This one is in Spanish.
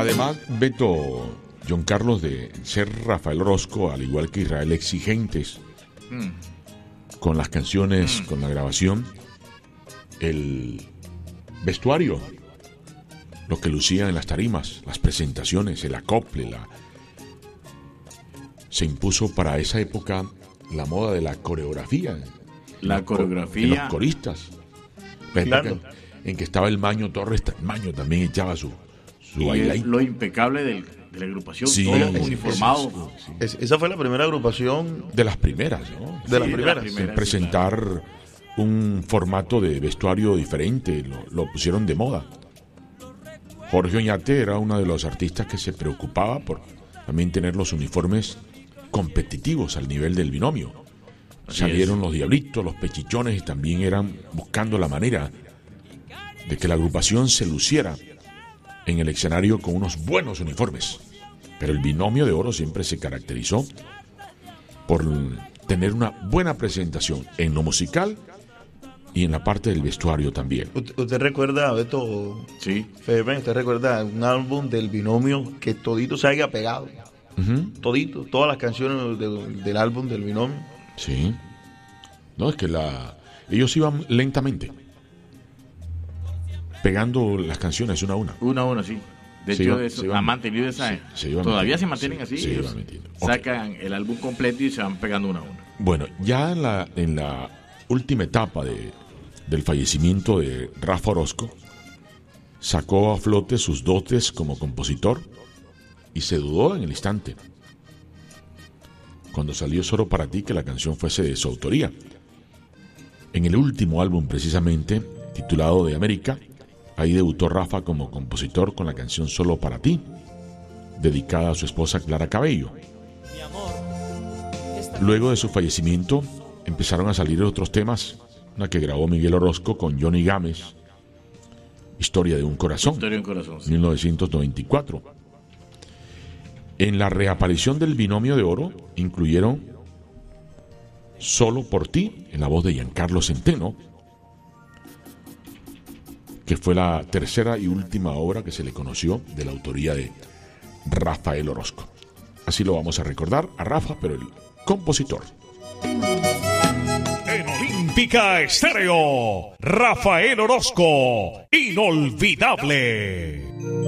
Además, Beto, John Carlos, de ser Rafael Orozco, al igual que Israel, exigentes con las canciones, con la grabación, el vestuario, lo que lucía en las tarimas, las presentaciones, el acople, se impuso para esa época la moda de la coreografía. La coreografía. En los coristas. Claro. En que estaba el Maño Torres, Maño también echaba su baile. Lo impecable de la agrupación, Sí, todos uniformados. Esa fue la primera agrupación. De las primeras, ¿no? De las Sí, primeras. primeras, sí, Presentar claro. un formato de vestuario diferente, lo pusieron de moda. Jorge Oñate era uno de los artistas que se preocupaba por también tener los uniformes competitivos al nivel del binomio. Así Salieron es. los Diablitos, los Pechichones, y también eran buscando la manera de que la agrupación se luciera en el escenario con unos buenos uniformes. Pero el binomio de oro siempre se caracterizó por tener una buena presentación en lo musical y en la parte del vestuario también. ¿Usted recuerda, Beto, Sí. Ferben, usted recuerda un álbum del binomio que todito se haya pegado? Todito, todas las canciones del álbum del binomio. Sí. No, es que ellos iban lentamente pegando las canciones una a una. Una a una, sí. De Se hecho, iban- eso se iban- han mantenido esa. se iban Todavía metiendo, se mantienen sí, así. se ellos iban metiendo. sacan el álbum completo y se van pegando una a una. Bueno, ya en la última etapa del fallecimiento de Rafa Orozco, sacó a flote sus dotes como compositor y se dudó en el instante, cuando salió Solo para ti, que la canción fuese de su autoría. En el último álbum, precisamente, titulado De América, ahí debutó Rafa como compositor con la canción Solo para ti, dedicada a su esposa Clara Cabello. Luego de su fallecimiento empezaron a salir otros temas, una que grabó Miguel Orozco con Johnny Gámez, Historia de un corazón, Historia en corazón. Sí. 1994. En la reaparición del binomio de oro incluyeron Solo por ti, en la voz de Giancarlo Centeno, que fue la tercera y última obra que se le conoció de la autoría de Rafael Orozco. Así lo vamos a recordar a Rafa, pero el compositor. En Olímpica Estéreo, Rafael Orozco, inolvidable.